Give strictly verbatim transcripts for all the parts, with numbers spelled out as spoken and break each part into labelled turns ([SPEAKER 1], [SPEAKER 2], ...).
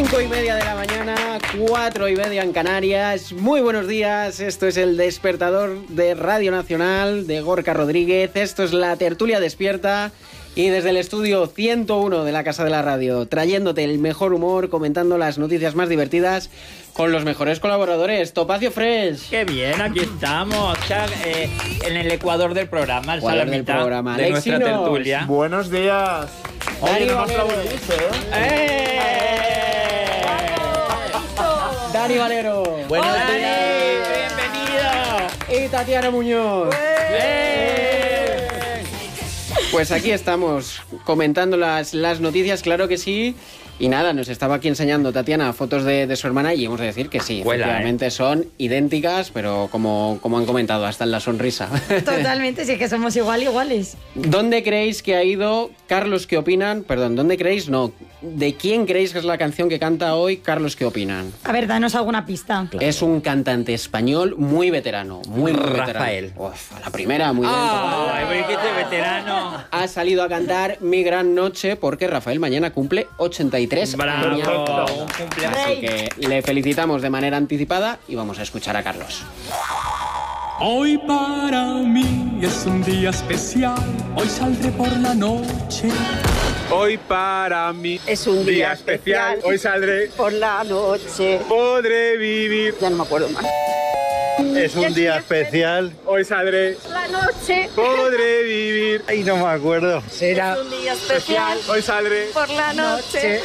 [SPEAKER 1] Cinco y media de la mañana, cuatro y media en Canarias. Muy buenos días, esto es el despertador de Radio Nacional de Gorka Rodríguez. Esto es la tertulia despierta. Y desde el estudio ciento uno de la Casa de la Radio, trayéndote el mejor humor, comentando las noticias más divertidas con los mejores colaboradores. Topacio Fresh.
[SPEAKER 2] Qué bien, aquí estamos, ya, eh, en el ecuador del programa, el
[SPEAKER 1] Ecuador
[SPEAKER 2] sala
[SPEAKER 1] del
[SPEAKER 2] mitad
[SPEAKER 1] programa.
[SPEAKER 2] de
[SPEAKER 1] Alexinos.
[SPEAKER 2] nuestra tertulia.
[SPEAKER 3] Buenos días.
[SPEAKER 1] Dani
[SPEAKER 3] Oye, no
[SPEAKER 1] Valero.
[SPEAKER 3] me aplaudís, ¿eh?
[SPEAKER 1] ¡Eh! Dani Valero.
[SPEAKER 2] Buenos
[SPEAKER 1] Dani.
[SPEAKER 2] días, bienvenido.
[SPEAKER 1] Y Tatiana Muñoz.
[SPEAKER 2] ¡Eh!
[SPEAKER 1] Pues aquí estamos, comentando las, las noticias, claro que sí. Y nada, nos estaba aquí enseñando Tatiana fotos de, de su hermana y hemos de decir que sí,
[SPEAKER 2] Huela,
[SPEAKER 1] efectivamente
[SPEAKER 2] ¿eh?
[SPEAKER 1] son idénticas, pero como, como han comentado, hasta en la sonrisa.
[SPEAKER 4] Totalmente, sí que somos igual iguales.
[SPEAKER 1] ¿Dónde creéis que ha ido Carlos ¿Qué opinan? Perdón, ¿dónde creéis? No, ¿de quién creéis que es la canción que canta hoy Carlos ¿Qué opinan?
[SPEAKER 4] A ver, danos alguna pista.
[SPEAKER 1] Es un cantante español muy veterano, muy, muy
[SPEAKER 2] Rafael.
[SPEAKER 1] veterano. Uf, a la primera, muy
[SPEAKER 2] ¡Ah!
[SPEAKER 1] dentro.
[SPEAKER 2] ¡Ay, qué veterano!
[SPEAKER 1] Ha salido a cantar Mi Gran Noche porque Rafael mañana cumple ochenta y tres
[SPEAKER 2] ¡Bravo!
[SPEAKER 1] años.
[SPEAKER 2] Un cumpleaños.
[SPEAKER 1] Así que le felicitamos de manera anticipada y vamos a escuchar a Carlos.
[SPEAKER 5] Hoy para mí es un día especial, hoy saldré por la noche.
[SPEAKER 6] Hoy para mí
[SPEAKER 7] Es un día especial.
[SPEAKER 6] Hoy saldré,
[SPEAKER 7] Por la noche.
[SPEAKER 6] podré vivir.
[SPEAKER 7] Ya no me acuerdo más.
[SPEAKER 3] Es un día especial.
[SPEAKER 6] Hoy saldré,
[SPEAKER 7] Por la noche.
[SPEAKER 6] podré vivir.
[SPEAKER 3] Ay, no me acuerdo.
[SPEAKER 7] Será un día especial.
[SPEAKER 6] Hoy saldré,
[SPEAKER 7] Por la noche.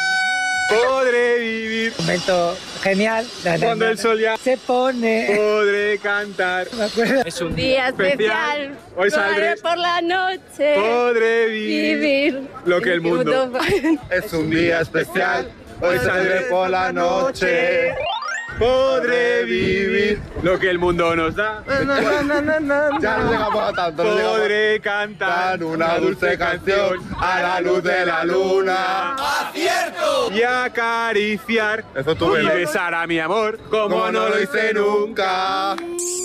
[SPEAKER 6] podré vivir.
[SPEAKER 7] Momento genial.
[SPEAKER 6] Cuando el sol ya
[SPEAKER 7] se pone.
[SPEAKER 6] podré cantar.
[SPEAKER 2] Es un
[SPEAKER 7] Día
[SPEAKER 6] especial.
[SPEAKER 7] especial.
[SPEAKER 6] Hoy saldré,
[SPEAKER 7] por la noche.
[SPEAKER 6] podré vivir.
[SPEAKER 7] Vivir.
[SPEAKER 6] Lo que el mundo.
[SPEAKER 3] Es un día especial. Hoy saldré por la noche.
[SPEAKER 6] Podré vivir lo que el mundo nos da.
[SPEAKER 3] Ya no llegamos a tanto. no llegamos
[SPEAKER 6] Podré cantar
[SPEAKER 3] una dulce canción a la luz de la luna.
[SPEAKER 6] y acariciar
[SPEAKER 3] Eso tú,
[SPEAKER 6] y
[SPEAKER 3] bebé.
[SPEAKER 6] besar a mi amor como,
[SPEAKER 3] Como no lo hice nunca.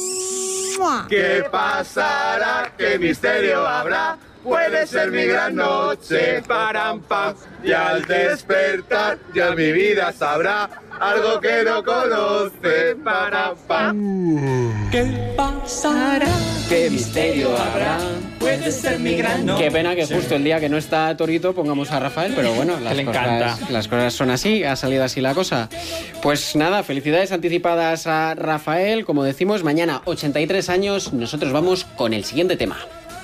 [SPEAKER 6] ¿Qué pasará? ¿Qué misterio habrá? Puede ser mi gran noche, param pam.
[SPEAKER 3] Y al despertar ya mi vida sabrá algo que no conoce. Para pam.
[SPEAKER 5] ¿Qué pasará?
[SPEAKER 1] ¿Qué misterio habrá?
[SPEAKER 5] Puede ser mi gran noche.
[SPEAKER 1] Qué pena que justo el día que no está Torito pongamos a Rafael, pero bueno, las,
[SPEAKER 2] le
[SPEAKER 1] cosas,
[SPEAKER 2] encanta.
[SPEAKER 1] las cosas son así, ha salido así la cosa. Pues nada, felicidades anticipadas a Rafael, como decimos, mañana ochenta y tres años, nosotros vamos con el siguiente tema.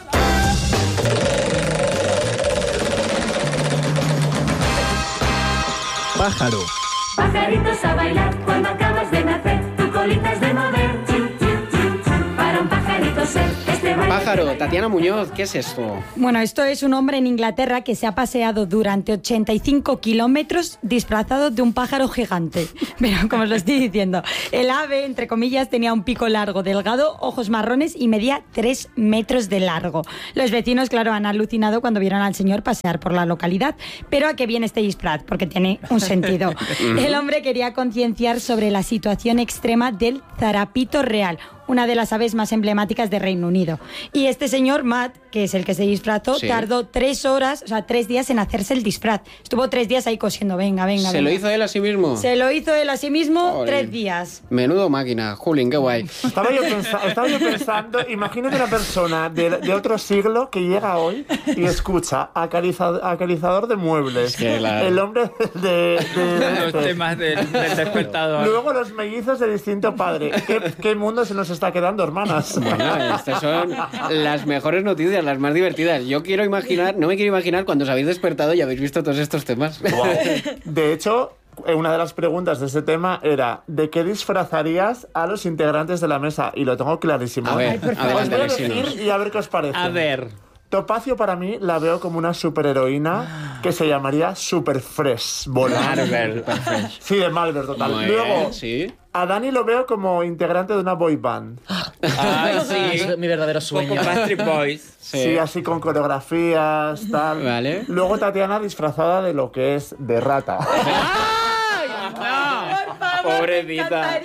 [SPEAKER 5] Pájaro.
[SPEAKER 8] Pajaritos a bailar cuando acabas de nacer, tu colita es de mover, chin, chin, chin, chin. Para un pajarito ser este baile.
[SPEAKER 1] Pájaro, Tatiana Muñoz, ¿qué es esto?
[SPEAKER 4] Bueno, esto es un hombre en Inglaterra que se ha paseado durante ochenta y cinco kilómetros disfrazado de un pájaro gigante. Pero como os lo estoy diciendo, el ave, entre comillas, tenía un pico largo, delgado, ojos marrones y medía tres metros de largo. Los vecinos, claro, han alucinado cuando vieron al señor pasear por la localidad. Pero ¿a qué viene este disfraz? Porque tiene un sentido. El hombre quería concienciar sobre la situación extrema del zarapito real, una de las aves más emblemáticas de Reino Unido. Y este señor, Matt, que es el que se disfrazó,
[SPEAKER 1] Sí.
[SPEAKER 4] tardó tres horas, o sea, tres días en hacerse el disfraz. Estuvo tres días ahí cosiendo, venga, venga,
[SPEAKER 1] ¿Se
[SPEAKER 4] venga.
[SPEAKER 1] lo hizo él a sí mismo?
[SPEAKER 4] Se lo hizo él a sí mismo.
[SPEAKER 1] Joder.
[SPEAKER 4] Tres días.
[SPEAKER 1] Menudo máquina, Julín, qué guay.
[SPEAKER 3] Estaba yo, pensa- estaba yo pensando, imagínate una persona de, de otro siglo que llega hoy y escucha acariza- acarizador de muebles.
[SPEAKER 1] Es que la-
[SPEAKER 3] El hombre de... de-
[SPEAKER 2] Los temas del, del despertador.
[SPEAKER 3] Luego los mellizos de distinto padre. ¿Qué, qué mundo se nos está quedando, hermanas?
[SPEAKER 1] Bueno, estas son las mejores noticias, las más divertidas. Yo quiero imaginar, no me quiero imaginar cuando os habéis despertado y habéis visto todos estos temas.
[SPEAKER 3] Wow. De hecho, eh, una de las preguntas de ese tema era ¿de qué disfrazarías a los integrantes de la mesa? Y lo tengo clarísimo.
[SPEAKER 1] A ver,
[SPEAKER 4] Ay, por
[SPEAKER 3] Os
[SPEAKER 1] adelante,
[SPEAKER 3] voy a
[SPEAKER 1] Alexinos.
[SPEAKER 3] decir y a ver qué os parece.
[SPEAKER 2] A ver.
[SPEAKER 3] Topacio para mí la veo como una superheroína que se llamaría Super Fresh. Volar.
[SPEAKER 2] Marvel.
[SPEAKER 3] Sí, de Marvel, total.
[SPEAKER 1] Muy
[SPEAKER 3] Luego,
[SPEAKER 1] bien, sí.
[SPEAKER 3] a Dani lo veo como integrante de una boy band.
[SPEAKER 2] Ay, sí.
[SPEAKER 9] Es mi verdadero sueño.
[SPEAKER 2] Poco Backstreet Boys.
[SPEAKER 1] Sí.
[SPEAKER 3] Sí, así con coreografías, tal.
[SPEAKER 1] Vale.
[SPEAKER 3] Luego Tatiana disfrazada de lo que es de rata.
[SPEAKER 2] ¡Ay, no!
[SPEAKER 1] Pobrecita.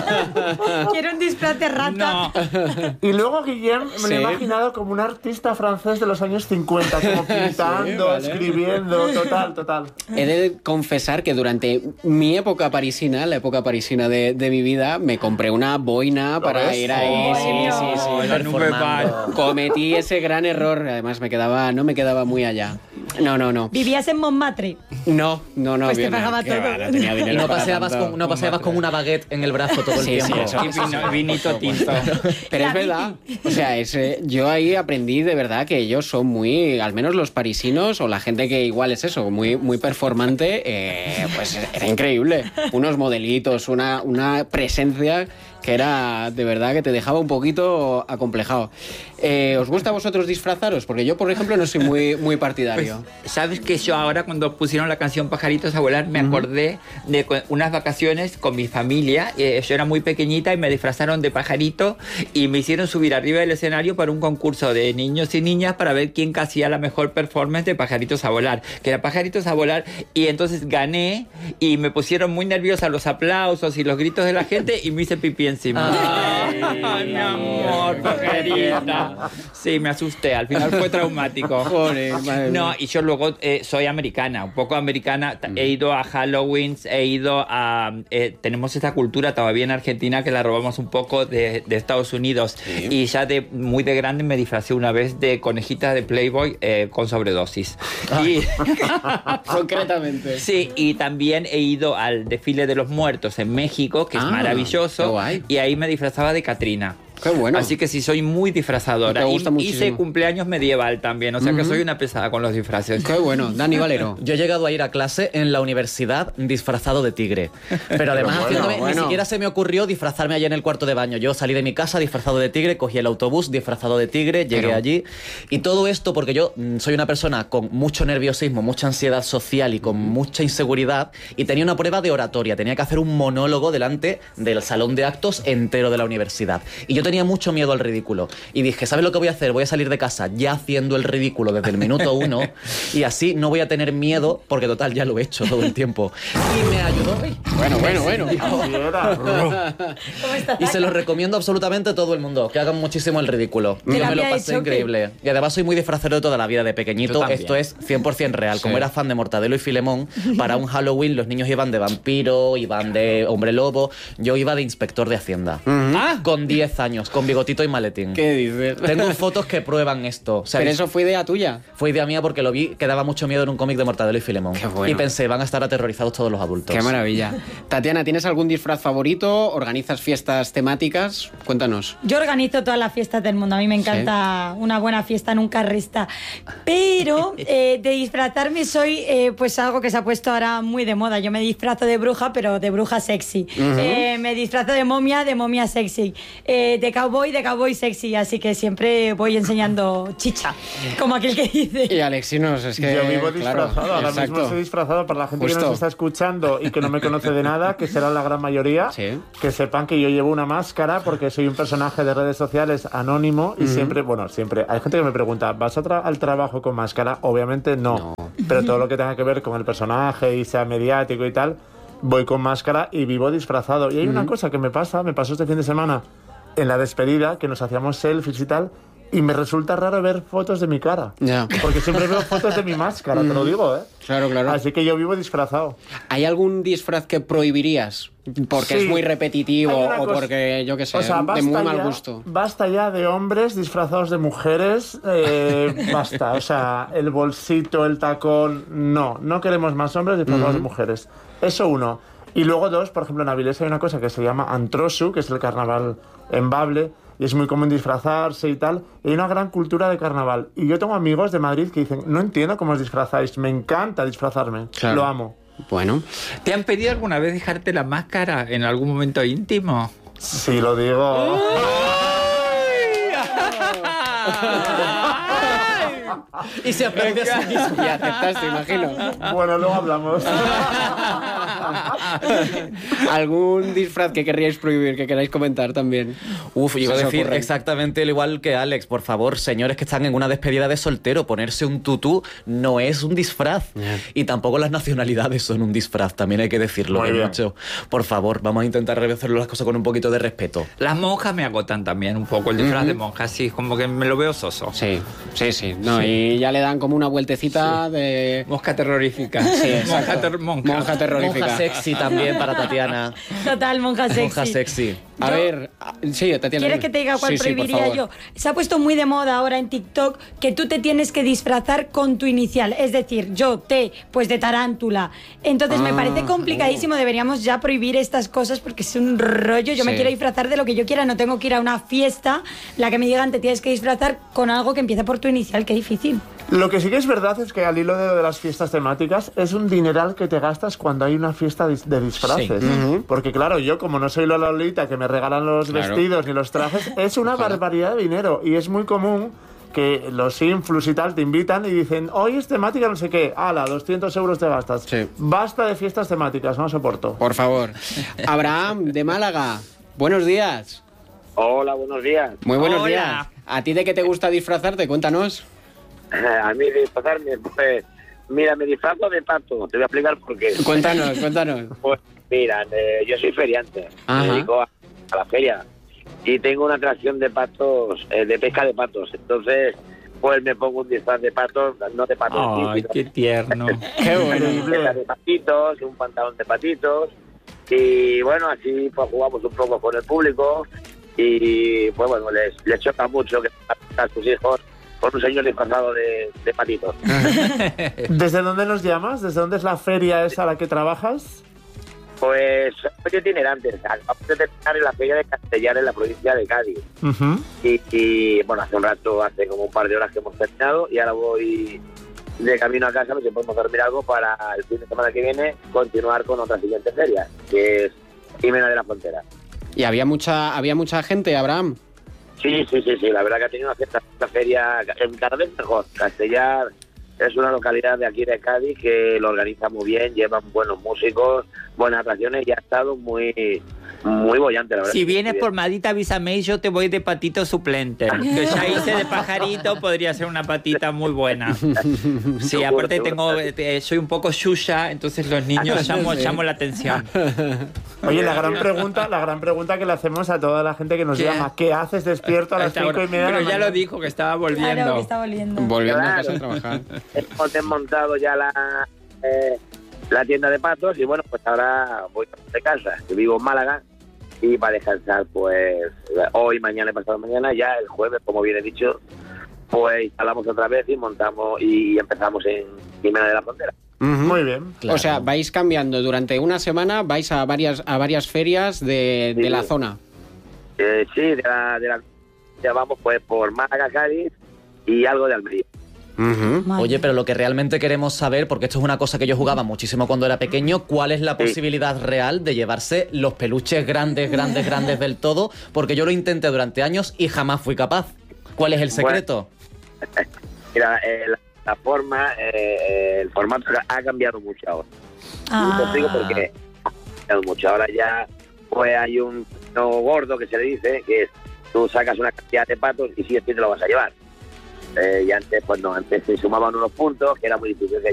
[SPEAKER 4] Quiero un disfraz de rata.
[SPEAKER 2] No.
[SPEAKER 3] Y luego Guillem me lo
[SPEAKER 1] Sí.
[SPEAKER 3] he imaginado como un artista francés de los años cincuenta, como pintando,
[SPEAKER 1] vale.
[SPEAKER 3] escribiendo, total, total.
[SPEAKER 1] He de confesar que durante mi época parisina, la época parisina de, de mi vida, me compré una boina para
[SPEAKER 3] ves?
[SPEAKER 1] ir ahí. Sí, sí, sí.
[SPEAKER 2] Oh, la nube bar.
[SPEAKER 1] Cometí ese gran error. Además, me quedaba, no me quedaba muy allá. No, no, no.
[SPEAKER 4] ¿Vivías en Montmartre?
[SPEAKER 1] No, no, no.
[SPEAKER 4] Pues te
[SPEAKER 1] bien,
[SPEAKER 4] pagaba
[SPEAKER 1] que
[SPEAKER 4] todo.
[SPEAKER 1] va, no tenía
[SPEAKER 9] Y
[SPEAKER 1] dinero
[SPEAKER 9] no
[SPEAKER 1] para
[SPEAKER 9] paseabas,
[SPEAKER 1] tanto.
[SPEAKER 9] con, no paseabas con una baguette en el brazo todo el
[SPEAKER 1] Sí, sí,
[SPEAKER 9] tiempo.
[SPEAKER 1] eso.
[SPEAKER 2] Y vino- vinito tinto.
[SPEAKER 1] Pero es verdad, o sea, es, eh, yo ahí aprendí de verdad que ellos son muy, al menos los parisinos o la gente que igual es eso, muy, muy performante, eh, pues era increíble. Unos modelitos, una, una presencia que era de verdad que te dejaba un poquito acomplejado. Eh, ¿Os gusta a vosotros disfrazaros? Porque yo, por ejemplo, no soy muy, muy partidario.
[SPEAKER 2] Pues, ¿sabes que yo ahora cuando pusieron la canción Pajaritos a volar me acordé de cu- unas vacaciones con mi familia? Eh, yo era muy pequeñita y me disfrazaron de pajarito y me hicieron subir arriba del escenario para un concurso de niños y niñas para ver quién hacía la mejor performance de Pajaritos a volar, que era Pajaritos a volar, y entonces gané y me pusieron muy nerviosa los aplausos y los gritos de la gente y me hice pipí encima. Ay, mi amor, pajarita. Sí, me asusté, al final fue traumático.
[SPEAKER 1] Joder, madre
[SPEAKER 2] No,
[SPEAKER 1] mía.
[SPEAKER 2] y yo luego eh, soy americana, un poco americana. He ido a Halloween, he ido a... eh, tenemos esta cultura todavía en Argentina que la robamos un poco de, de Estados Unidos. Y ya de muy de grande me disfracé una vez de conejita de Playboy eh, con sobredosis. Y,
[SPEAKER 1] Concretamente.
[SPEAKER 2] sí, y también he ido al desfile de los muertos en México, que
[SPEAKER 1] Ah,
[SPEAKER 2] es
[SPEAKER 1] qué
[SPEAKER 2] maravilloso.
[SPEAKER 1] guay.
[SPEAKER 2] Y ahí me disfrazaba de Catrina.
[SPEAKER 1] Qué bueno.
[SPEAKER 2] Así que sí, soy muy disfrazadora.
[SPEAKER 1] Me gusta
[SPEAKER 2] Y
[SPEAKER 1] muchísimo.
[SPEAKER 2] hice cumpleaños medieval también, o sea que soy una pesada con los disfraces.
[SPEAKER 1] Qué bueno. Dani Valero.
[SPEAKER 9] Yo he llegado a ir a clase en la universidad disfrazado de tigre. Pero además,
[SPEAKER 1] bueno,
[SPEAKER 9] haciéndome-
[SPEAKER 1] bueno.
[SPEAKER 9] ni siquiera se me ocurrió disfrazarme allá en el cuarto de baño. Yo salí de mi casa disfrazado de tigre, cogí el autobús disfrazado de tigre, llegué
[SPEAKER 1] Pero-
[SPEAKER 9] allí. Y todo esto porque yo mm, soy una persona con mucho nerviosismo, mucha ansiedad social y con mucha inseguridad. Y tenía una prueba de oratoria. Tenía que hacer un monólogo delante del salón de actos entero de la universidad. Y yo tenía mucho miedo al ridículo. Y dije, ¿sabes lo que voy a hacer? Voy a salir de casa ya haciendo el ridículo desde el minuto uno y así no voy a tener miedo porque total ya lo he hecho todo el tiempo. Y me ayudó.
[SPEAKER 1] Bueno, bueno, bueno.
[SPEAKER 3] Así era.
[SPEAKER 4] ¿Cómo estás?
[SPEAKER 9] Y se los recomiendo absolutamente a todo el mundo, que hagan muchísimo el ridículo.
[SPEAKER 4] ¿Te
[SPEAKER 9] Yo
[SPEAKER 4] la
[SPEAKER 9] me lo
[SPEAKER 4] había
[SPEAKER 9] pasé
[SPEAKER 4] hecho,
[SPEAKER 9] increíble. Y además soy muy disfrazero de toda la vida, de
[SPEAKER 2] Yo
[SPEAKER 9] pequeñito.
[SPEAKER 2] también.
[SPEAKER 9] Esto es cien por ciento real. Como
[SPEAKER 1] Sí.
[SPEAKER 9] era fan de Mortadelo y Filemón, para un Halloween los niños iban de vampiro, iban de hombre lobo. Yo iba de inspector de Hacienda.
[SPEAKER 1] Ah,
[SPEAKER 9] Con diez años, con bigotito y maletín.
[SPEAKER 1] ¿qué dices?
[SPEAKER 9] Tengo fotos que prueban esto. O sea,
[SPEAKER 1] Pero eso fue idea tuya.
[SPEAKER 9] fue idea mía porque lo vi que daba mucho miedo en un cómic de Mortadelo y Filemón.
[SPEAKER 1] Qué bueno.
[SPEAKER 9] Y pensé, van a estar aterrorizados todos los adultos.
[SPEAKER 1] Qué maravilla. Tatiana, ¿tienes algún disfraz favorito? ¿Organizas fiestas temáticas? Cuéntanos.
[SPEAKER 4] Yo organizo todas las fiestas del mundo. A mí me encanta una buena fiesta, nunca resta. Pero eh, de disfrazarme soy eh, pues algo que se ha puesto ahora muy de moda. Yo me disfrazo de bruja, pero de bruja sexy. Eh, me disfrazo de momia, de momia sexy. Eh, de cowboy, de cowboy sexy. Así que siempre voy enseñando chicha, como aquel que dice.
[SPEAKER 1] Y Alexinos, es que...
[SPEAKER 3] Yo vivo
[SPEAKER 1] claro,
[SPEAKER 3] disfrazado, ahora
[SPEAKER 1] exacto.
[SPEAKER 3] mismo estoy disfrazado para la gente que
[SPEAKER 1] Justo.
[SPEAKER 3] nos está escuchando y que no me conoce de nada, que será la gran mayoría,
[SPEAKER 1] Sí.
[SPEAKER 3] que sepan que yo llevo una máscara porque soy un personaje de redes sociales anónimo y siempre, bueno, siempre, hay gente que me pregunta, ¿vas a tra- al trabajo con máscara? Obviamente no, pero todo lo que tenga que ver con el personaje y sea mediático y tal, voy con máscara y vivo disfrazado. Y hay una cosa que me pasa, me pasó este fin de semana en la despedida, que nos hacíamos selfies y tal, y me resulta raro ver fotos de mi cara.
[SPEAKER 1] Ya.
[SPEAKER 3] Porque siempre veo fotos de mi máscara, te lo digo, ¿eh?
[SPEAKER 1] Claro, claro.
[SPEAKER 3] Así que yo vivo disfrazado.
[SPEAKER 1] ¿Hay algún disfraz que prohibirías? Porque
[SPEAKER 3] Sí.
[SPEAKER 1] es muy repetitivo
[SPEAKER 3] Hay una
[SPEAKER 1] o
[SPEAKER 3] cosa-
[SPEAKER 1] porque, yo qué sé,
[SPEAKER 3] O sea,
[SPEAKER 1] de
[SPEAKER 3] basta
[SPEAKER 1] muy mal
[SPEAKER 3] ya-
[SPEAKER 1] gusto.
[SPEAKER 3] Basta ya de hombres disfrazados de mujeres. eh, basta. O sea, el bolsito, el tacón. No, no queremos más hombres disfrazados de mujeres. Eso uno. Y luego dos, por ejemplo, en Avilés hay una cosa que se llama Antrosu, que es el carnaval en Bable. Y es muy común disfrazarse y tal. Y hay una gran cultura de carnaval. Y yo tengo amigos de Madrid que dicen, no entiendo cómo os disfrazáis. Me encanta disfrazarme.
[SPEAKER 1] Claro.
[SPEAKER 3] Lo amo.
[SPEAKER 1] Bueno,
[SPEAKER 2] ¿Te han pedido alguna vez dejarte la máscara en algún momento íntimo?
[SPEAKER 3] Sí, lo digo.
[SPEAKER 9] Y se aprende así mismo.
[SPEAKER 1] y aceptaste, imagino.
[SPEAKER 3] Bueno, luego hablamos.
[SPEAKER 1] ¿Algún disfraz que querríais prohibir, que queráis comentar también?
[SPEAKER 9] Uf, iba a
[SPEAKER 1] Se os
[SPEAKER 9] decir
[SPEAKER 1] ocurre.
[SPEAKER 9] exactamente lo igual que Alex. Por favor, señores que están en una despedida de soltero, ponerse un tutú no es un disfraz.
[SPEAKER 1] Yeah.
[SPEAKER 9] Y tampoco las nacionalidades son un disfraz, también hay que decirlo.
[SPEAKER 3] Muy
[SPEAKER 9] que
[SPEAKER 3] bien.
[SPEAKER 9] mucho. Por favor, vamos a intentar hacerlo las cosas con un poquito de respeto.
[SPEAKER 2] Las monjas me agotan también un poco, el disfraz de monja, sí, como que me lo veo soso.
[SPEAKER 1] Sí, sí, sí. No, y ya le dan como una vueltecita de...
[SPEAKER 2] Mosca terrorífica.
[SPEAKER 1] Sí,
[SPEAKER 2] monja,
[SPEAKER 1] exacto.
[SPEAKER 2] ter- monja.
[SPEAKER 1] Monja terrorífica.
[SPEAKER 9] Monja sexy también para Tatiana.
[SPEAKER 4] Total, monja sexy.
[SPEAKER 9] Monja sexy.
[SPEAKER 1] A
[SPEAKER 4] Yo-
[SPEAKER 1] ver, a- sí, Tatiana.
[SPEAKER 4] ¿Quieres que te diga cuál
[SPEAKER 1] Sí, sí, por
[SPEAKER 4] prohibiría
[SPEAKER 1] favor.
[SPEAKER 4] yo? Se ha puesto muy de moda ahora en TikTok que tú te tienes que disfrazar con tu inicial. Es decir, yo, te, pues de tarántula. Entonces me
[SPEAKER 1] Ah,
[SPEAKER 4] parece complicadísimo. Deberíamos ya prohibir estas cosas porque es un rollo. Yo me
[SPEAKER 1] Sí.
[SPEAKER 4] quiero disfrazar de lo que yo quiera. No tengo que ir a una fiesta la que me digan te tienes que disfrazar con algo que empieza por tu inicial. Qué difícil.
[SPEAKER 3] Lo que sí que es verdad es que al hilo de, de las fiestas temáticas es un dineral que te gastas cuando hay una fiesta dis- de disfraces. Porque claro, yo como no soy la Lolita que me regalan los
[SPEAKER 1] Claro.
[SPEAKER 3] vestidos ni los trajes, es una
[SPEAKER 1] Ojalá.
[SPEAKER 3] barbaridad de dinero. Y es muy común que los influs y tal te invitan y dicen, hoy es temática no sé qué, ala, doscientos euros te gastas.
[SPEAKER 1] Sí.
[SPEAKER 3] Basta de fiestas temáticas, no soporto.
[SPEAKER 1] Por favor. Abraham, de Málaga. Buenos días.
[SPEAKER 10] Hola, buenos días.
[SPEAKER 1] Muy buenos
[SPEAKER 2] Hola.
[SPEAKER 1] días. ¿A ti de qué te gusta disfrazarte? Cuéntanos.
[SPEAKER 10] A mí disfrazarme, pues, mira, me disfrazo de pato. Te voy a explicar por qué.
[SPEAKER 1] Cuéntanos, cuéntanos.
[SPEAKER 10] Pues, mira, eh, yo soy feriante.
[SPEAKER 1] Ajá.
[SPEAKER 10] Me dedico a, a la feria. Y tengo una atracción de patos, eh, de pesca de patos. Entonces, pues me pongo un disfraz de patos, no de patos.
[SPEAKER 2] Ay,
[SPEAKER 10] sí,
[SPEAKER 2] qué tierno.
[SPEAKER 1] Qué bueno.
[SPEAKER 10] sino de patitos, un pantalón de patitos. Y bueno, así pues jugamos un poco con el público. Y pues bueno, les, les choca mucho que a sus hijos con un señor disfrazado de, de patitos.
[SPEAKER 3] ¿Desde dónde nos llamas? ¿Desde dónde es la feria esa a la que trabajas?
[SPEAKER 10] Pues soy itinerante, acabamos de terminar en la feria de Castellar en la provincia de Cádiz.
[SPEAKER 3] Ujú.
[SPEAKER 10] Y, y, bueno, hace un rato, hace como un par de horas que hemos terminado y ahora voy de camino a casa, a ver si podemos dormir algo para el fin de semana que viene continuar con otra siguiente feria, que es Jimena de la Frontera.
[SPEAKER 1] ¿Y había mucha, había mucha gente, Abraham?
[SPEAKER 10] Sí, sí, sí, sí, la verdad que ha tenido una fiesta, una feria en cada vez mejor. Castellar es una localidad de aquí de Cádiz que lo organiza muy bien, llevan buenos músicos, buenas atracciones y ha estado muy, muy bollante, la verdad.
[SPEAKER 2] Si vienes
[SPEAKER 10] Muy
[SPEAKER 2] por
[SPEAKER 10] bien.
[SPEAKER 2] Madrid, avísame y yo te voy de patito suplente. Que ya hice de pajarito, podría ser una patita muy buena. Sí, aparte tengo, eh, soy un poco xuxa, entonces los niños llamo,
[SPEAKER 1] Sí.
[SPEAKER 2] llamo la atención.
[SPEAKER 3] Oye, la gran pregunta, la gran pregunta que le hacemos a toda la gente que nos
[SPEAKER 2] ¿Qué?
[SPEAKER 3] llama, ¿qué haces despierto a las
[SPEAKER 2] Hasta
[SPEAKER 3] cinco
[SPEAKER 2] ahora.
[SPEAKER 3] y media de la
[SPEAKER 2] Pero ya
[SPEAKER 3] mañana?
[SPEAKER 2] lo dijo, que estaba volviendo.
[SPEAKER 4] Claro, que está volviendo.
[SPEAKER 1] Volviendo a
[SPEAKER 10] Claro.
[SPEAKER 1] casa a trabajar.
[SPEAKER 10] Hemos desmontado ya la, eh, la tienda de patos y bueno, pues ahora voy de casa, que vivo en Málaga y para descansar pues hoy, mañana y pasado mañana, ya el jueves, como bien he dicho, pues instalamos otra vez y montamos y empezamos en Jimena de la Frontera.
[SPEAKER 3] Muy bien.
[SPEAKER 9] Claro.
[SPEAKER 1] O sea, vais cambiando durante una semana, vais a varias, a varias ferias de, de
[SPEAKER 10] Sí.
[SPEAKER 1] la zona.
[SPEAKER 10] Eh, sí, de la, de la, ya vamos pues por Málaga, Cádiz y algo de Almería.
[SPEAKER 4] Madre.
[SPEAKER 9] Oye, pero lo que realmente queremos saber, porque esto es una cosa que yo jugaba muchísimo cuando era pequeño, ¿cuál es la
[SPEAKER 10] Sí.
[SPEAKER 9] posibilidad real de llevarse los peluches grandes, grandes, grandes del todo? Porque yo lo intenté durante años y jamás fui capaz. ¿Cuál es el secreto?
[SPEAKER 10] Mira, eh, la, la forma, eh, el formato ha cambiado mucho ahora.
[SPEAKER 4] Ah.
[SPEAKER 10] Te explico por qué ha cambiado mucho. Ahora ya pues hay un no gordo que se le dice, que es tú sacas una cantidad de patos y sí o sí te lo vas a llevar. Eh, y antes, pues no, antes se sumaban unos puntos que era muy difícil de